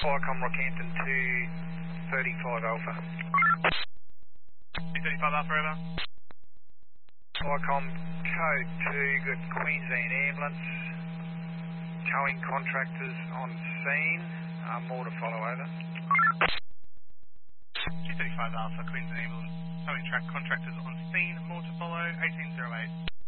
Wycombe Rockhampton 235 Alpha. 235 Alpha, over. Wycombe code 2, good Queensland ambulance. Towing contractors on scene. More to follow, over. 235 Alpha, Queensland ambulance. Towing track contractors on scene. More to follow. 1808.